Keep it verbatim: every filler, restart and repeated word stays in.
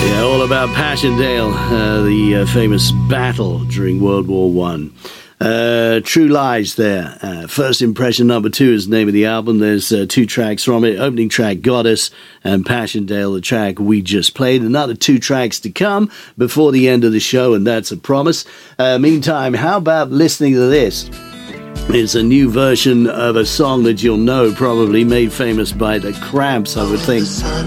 Yeah, all about Passchendaele, uh, the uh, famous battle during World War One. Uh, True Lies there. Uh, First Impression number two is the name of the album. There's uh, two tracks from it. Opening track, Goddess, and Passchendaele, the track we just played. Another two tracks to come before the end of the show, and that's a promise. Uh, meantime, how about listening to this? It's a new version of a song that you'll know, probably made famous by the Cramps, I would think.